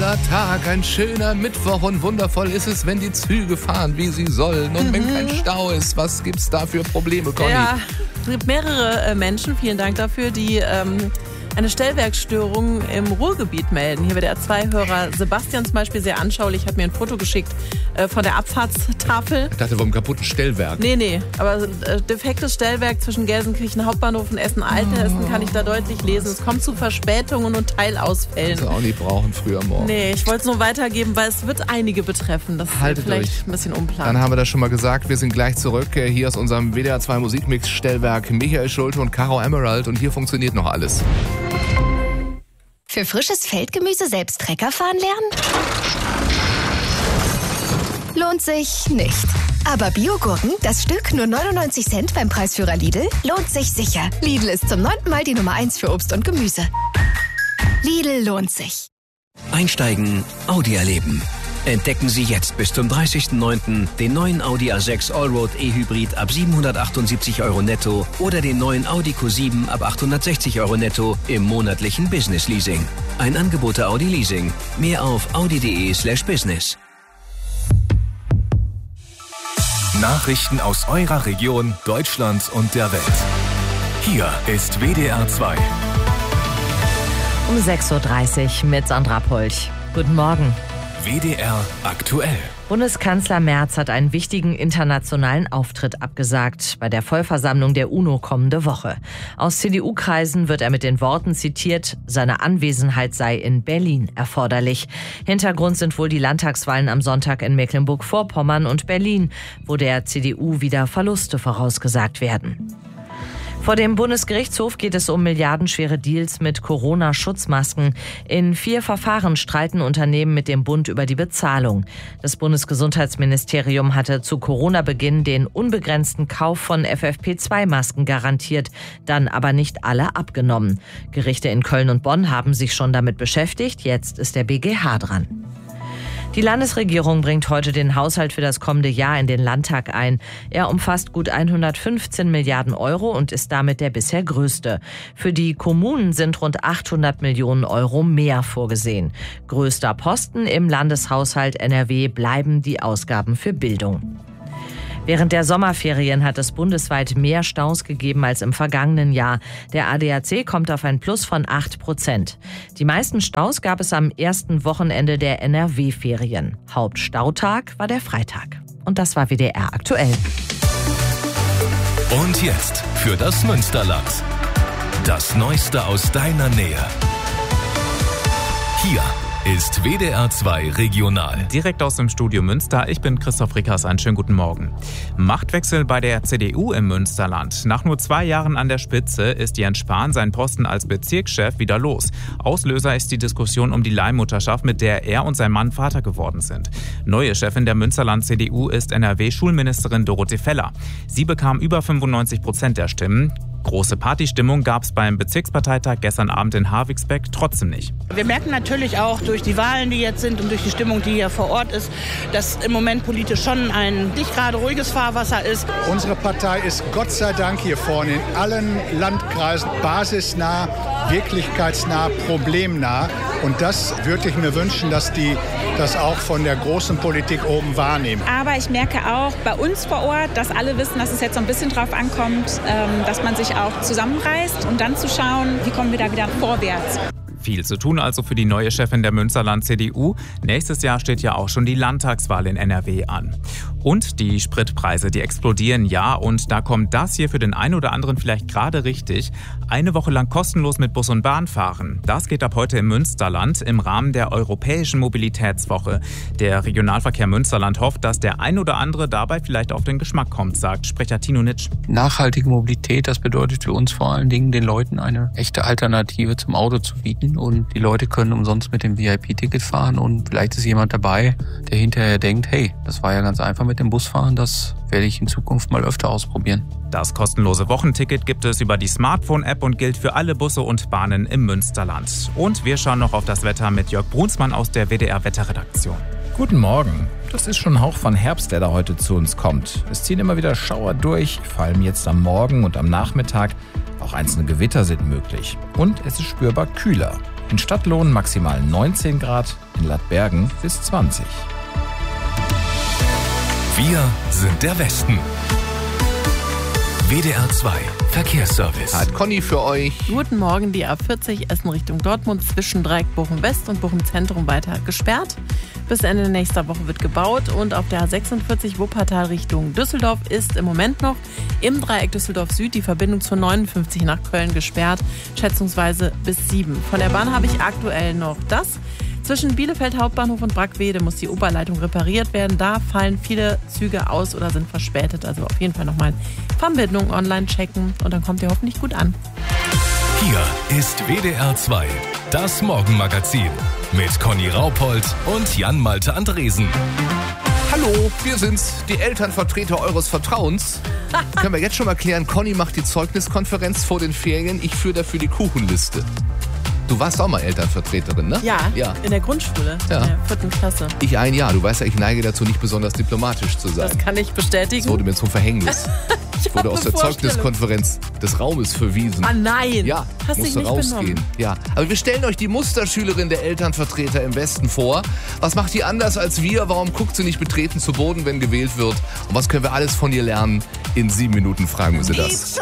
toller Tag, ein schöner Mittwoch und wundervoll ist es, wenn die Züge fahren, wie sie sollen und wenn kein Stau ist. Was gibt's da für Probleme, Conny? Ja, es gibt mehrere Menschen, vielen Dank dafür, die eine Stellwerksstörung im Ruhrgebiet melden. Hier der WDR-2-Hörer Sebastian zum Beispiel sehr anschaulich, hat mir ein Foto geschickt von der Abfahrtstafel. Ich dachte, vom kaputten Stellwerk. Nee, aber defektes Stellwerk zwischen Gelsenkirchen Hauptbahnhof und Essen-Altenessen kann ich da deutlich lesen. Es kommt zu Verspätungen und Teilausfällen. Das auch nicht brauchen früh am Morgen. Nee, ich wollte es nur weitergeben, weil es wird einige betreffen. Das ist vielleicht ein bisschen unplan. Dann haben wir das schon mal gesagt. Wir sind gleich zurück hier aus unserem WDR 2 Musikmix-Stellwerk. Michael Schulte und Caro Emerald und hier funktioniert noch alles. Für frisches Feldgemüse selbst Trecker fahren lernen? Lohnt sich nicht. Aber Biogurken, das Stück nur 99 Cent beim Preisführer Lidl, lohnt sich sicher. Lidl ist zum 9. Mal die Nummer 1 für Obst und Gemüse. Lidl lohnt sich. Einsteigen, Audi erleben. Entdecken Sie jetzt bis zum 30.09. den neuen Audi A6 Allroad E-Hybrid ab 778 € netto oder den neuen Audi Q7 ab 860 € netto im monatlichen Business Leasing. Ein Angebot der Audi Leasing. Mehr auf audi.de/business. Nachrichten aus eurer Region, Deutschland und der Welt. Hier ist WDR 2. Um 6.30 Uhr mit Sandra Polch. Guten Morgen. WDR aktuell. Bundeskanzler Merz hat einen wichtigen internationalen Auftritt abgesagt bei der Vollversammlung der UNO kommende Woche. Aus CDU-Kreisen wird er mit den Worten zitiert, seine Anwesenheit sei in Berlin erforderlich. Hintergrund sind wohl die Landtagswahlen am Sonntag in Mecklenburg-Vorpommern und Berlin, wo der CDU wieder Verluste vorausgesagt werden. Vor dem Bundesgerichtshof geht es um milliardenschwere Deals mit Corona-Schutzmasken. In 4 Verfahren streiten Unternehmen mit dem Bund über die Bezahlung. Das Bundesgesundheitsministerium hatte zu Corona-Beginn den unbegrenzten Kauf von FFP2-Masken garantiert, dann aber nicht alle abgenommen. Gerichte in Köln und Bonn haben sich schon damit beschäftigt, jetzt ist der BGH dran. Die Landesregierung bringt heute den Haushalt für das kommende Jahr in den Landtag ein. Er umfasst gut 115 Milliarden € und ist damit der bisher größte. Für die Kommunen sind rund 800 Millionen € mehr vorgesehen. Größter Posten im Landeshaushalt NRW bleiben die Ausgaben für Bildung. Während der Sommerferien hat es bundesweit mehr Staus gegeben als im vergangenen Jahr. Der ADAC kommt auf ein Plus von 8%. Die meisten Staus gab es am ersten Wochenende der NRW-Ferien. Hauptstautag war der Freitag. Und das war WDR aktuell. Und jetzt für das Münsterland. Das Neueste aus deiner Nähe. Hier ist WDR 2 Regional. Direkt aus dem Studio Münster, ich bin Christoph Rickers, einen schönen guten Morgen. Machtwechsel bei der CDU im Münsterland. Nach nur 2 Jahren an der Spitze ist Jens Spahn seinen Posten als Bezirkschef wieder los. Auslöser ist die Diskussion um die Leihmutterschaft, mit der er und sein Mann Vater geworden sind. Neue Chefin der Münsterland-CDU ist NRW-Schulministerin Dorothee Feller. Sie bekam über 95% der Stimmen. Große Partystimmung gab es beim Bezirksparteitag gestern Abend in Havigsbeck trotzdem nicht. Wir merken natürlich auch durch die Wahlen, die jetzt sind und durch die Stimmung, die hier vor Ort ist, dass im Moment politisch schon ein nicht gerade ruhiges Fahrwasser ist. Unsere Partei ist Gott sei Dank hier vorne in allen Landkreisen basisnah, wirklichkeitsnah, problemnah. Und das würde ich mir wünschen, dass die das auch von der großen Politik oben wahrnehmen. Aber ich merke auch bei uns vor Ort, dass alle wissen, dass es jetzt so ein bisschen drauf ankommt, dass man sich auch zusammenreißt und dann zu schauen, wie kommen wir da wieder vorwärts. Viel zu tun also für die neue Chefin der Münsterland-CDU. Nächstes Jahr steht ja auch schon die Landtagswahl in NRW an. Und die Spritpreise, die explodieren, ja. Und da kommt das hier für den einen oder anderen vielleicht gerade richtig. Eine Woche lang kostenlos mit Bus und Bahn fahren. Das geht ab heute im Münsterland im Rahmen der Europäischen Mobilitätswoche. Der Regionalverkehr Münsterland hofft, dass der ein oder andere dabei vielleicht auf den Geschmack kommt, sagt Sprecher Tino Nitsch. Nachhaltige Mobilität, das bedeutet für uns vor allen Dingen, den Leuten eine echte Alternative zum Auto zu bieten. Und die Leute können umsonst mit dem VIP-Ticket fahren und vielleicht ist jemand dabei, der hinterher denkt, hey, das war ja ganz einfach mit dem Bus fahren, das werde ich in Zukunft mal öfter ausprobieren. Das kostenlose Wochenticket gibt es über die Smartphone-App und gilt für alle Busse und Bahnen im Münsterland. Und wir schauen noch auf das Wetter mit Jörg Brunsmann aus der WDR-Wetterredaktion. Guten Morgen. Das ist schon ein Hauch von Herbst, der da heute zu uns kommt. Es ziehen immer wieder Schauer durch, vor allem jetzt am Morgen und am Nachmittag. Auch einzelne Gewitter sind möglich. Und es ist spürbar kühler. In Stadtlohn maximal 19 Grad, in Ladbergen bis 20. Wir sind der Westen. WDR 2 Verkehrsservice. Hat Conny für euch. Guten Morgen, die A40 Essen Richtung Dortmund zwischen Dreieck Bochum West und Bochum Zentrum weiter gesperrt. Bis Ende nächster Woche wird gebaut und auf der A46 Wuppertal Richtung Düsseldorf ist im Moment noch im Dreieck Düsseldorf Süd die Verbindung zur 59 nach Köln gesperrt, schätzungsweise bis 7. Von der Bahn habe ich aktuell noch das. Zwischen Bielefeld Hauptbahnhof und Brackwede muss die Oberleitung repariert werden. Da fallen viele Züge aus oder sind verspätet. Also auf jeden Fall nochmal Verbindung online checken und dann kommt ihr hoffentlich gut an. Hier ist WDR 2, das Morgenmagazin mit Conny Raupold und Jan-Malte Andresen. Hallo, wir sind's, die Elternvertreter eures Vertrauens. Können wir jetzt schon mal klären, Conny macht die Zeugniskonferenz vor den Ferien, ich führe dafür die Kuchenliste. Du warst auch mal Elternvertreterin, ne? Ja, in der Grundschule, in der 4. Klasse. Ich ein Jahr. Du weißt ja, ich neige dazu, nicht besonders diplomatisch zu sein. Das kann ich bestätigen. Das wurde mir zum Verhängnis. Ich wurde aus der Zeugniskonferenz des Raumes verwiesen. Ah nein, ja, hast dich musste nicht rausgehen. benommen. Ja, aber wir stellen euch die Musterschülerin der Elternvertreter im Westen vor. Was macht die anders als wir? Warum guckt sie nicht betreten zu Boden, wenn gewählt wird? Und was können wir alles von ihr lernen? In 7 Minuten fragen wir sie das.